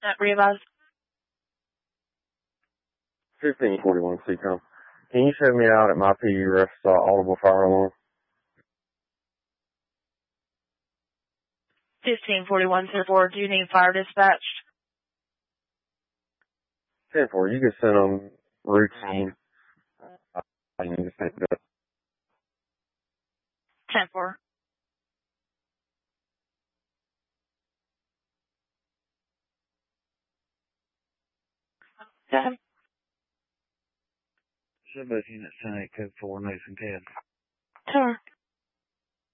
Realize 1541 CCOM. Can you show me out at my PURS audible fire alarm? 1541 10-4. Do you need fire dispatched? 10-4, you can send them routine. I need to think that. 10-4. Go ahead. Subbase Unit 10-8 Code 4, Mason Cad. Sure.